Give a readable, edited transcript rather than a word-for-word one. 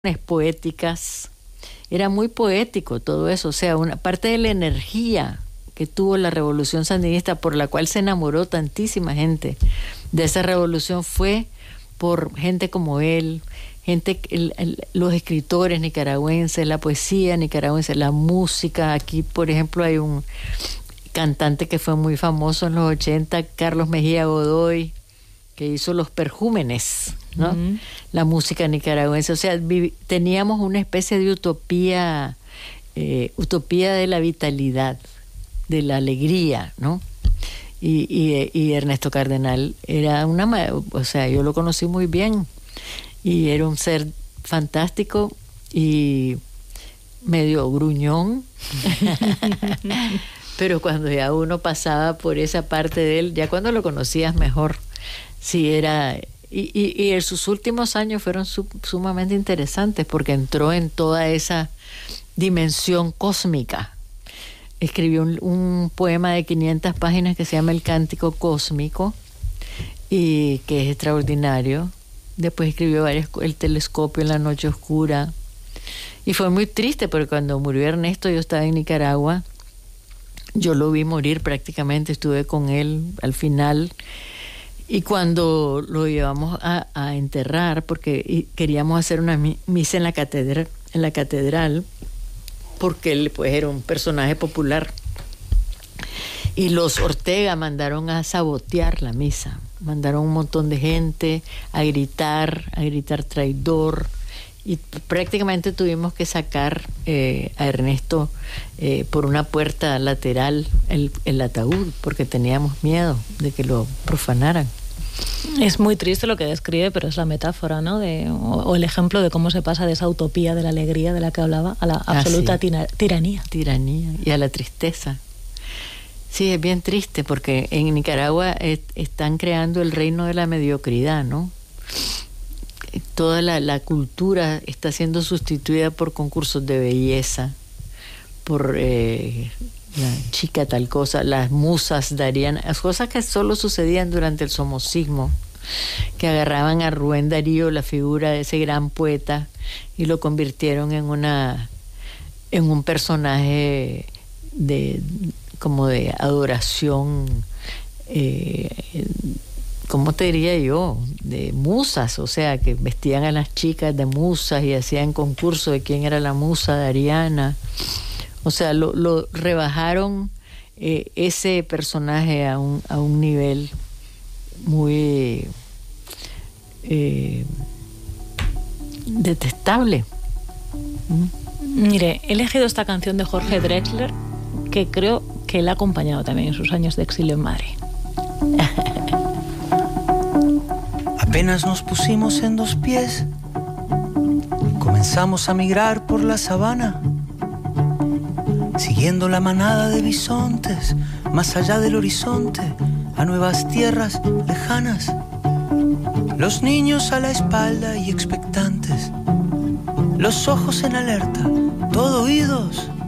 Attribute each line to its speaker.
Speaker 1: poéticas. Era muy poético todo eso, o sea, una parte de la energía que tuvo la revolución sandinista, por la cual se enamoró tantísima gente de esa revolución, fue por gente como él, los escritores nicaragüenses, la poesía nicaragüense, la música. Aquí, por ejemplo, hay un cantante que fue muy famoso en los 80, Carlos Mejía Godoy, que hizo Los Perjúmenes, ¿no? La música nicaragüense. O sea, teníamos una especie de utopía de la vitalidad, de la alegría, ¿no? Y Ernesto Cardenal era o sea, yo lo conocí muy bien y era un ser fantástico y medio gruñón. Pero cuando ya uno pasaba por esa parte de él, ya cuando lo conocías mejor, sí era. Y en sus últimos años fueron sumamente interesantes porque entró en toda esa dimensión cósmica. Escribió un poema de 500 páginas que se llama El Cántico Cósmico, y que es extraordinario. Después escribió El Telescopio en la Noche Oscura. Y fue muy triste porque cuando murió Ernesto, yo estaba en Nicaragua. Yo lo vi morir prácticamente, estuve con él al final. Y cuando lo llevamos a enterrar, porque queríamos hacer una misa en la catedral, porque él pues era un personaje popular. Y los Ortega mandaron a sabotear la misa. Mandaron un montón de gente a gritar traidor. Y prácticamente tuvimos que sacar a Ernesto por una puerta lateral el ataúd, porque teníamos miedo de que lo profanaran.
Speaker 2: Es muy triste lo que describe, pero es la metáfora, ¿no? O el ejemplo de cómo se pasa de esa utopía de la alegría de la que hablaba a la absoluta tiranía.
Speaker 1: Tiranía y a la tristeza. Sí, es bien triste porque en Nicaragua están creando el reino de la mediocridad, ¿no? Toda la cultura está siendo sustituida por concursos de belleza, por la chica tal cosa, las musas darían, las cosas que solo sucedían durante el somocismo, que agarraban a Rubén Darío, la figura de ese gran poeta, y lo convirtieron en un personaje como de adoración, ¿cómo te diría yo? De musas, o sea, que vestían a las chicas de musas y hacían concurso de quién era la musa de Ariana. O sea, lo rebajaron ese personaje a un nivel muy detestable.
Speaker 2: Mire, he elegido esta canción de Jorge Drexler, que creo que le ha acompañado también en sus años de exilio en Madrid.
Speaker 3: Apenas nos pusimos en dos pies, comenzamos a migrar por la sabana, siguiendo la manada de bisontes, más allá del horizonte, a nuevas tierras lejanas. Los niños a la espalda y expectantes, los ojos en alerta, todo oídos.